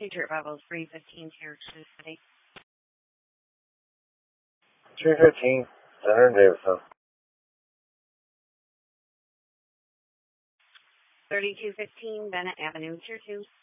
Patriot Rebels 315 here, Kansas City. 315, Senator Davidson. 3215 Bennett Avenue, Tier 2.